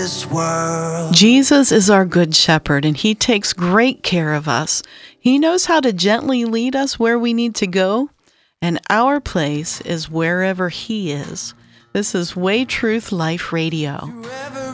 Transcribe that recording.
this world. Jesus is our good shepherd, and he takes great care of us. He knows how to gently lead us where we need to go, and our place is wherever he is. This is Way Truth Life Radio.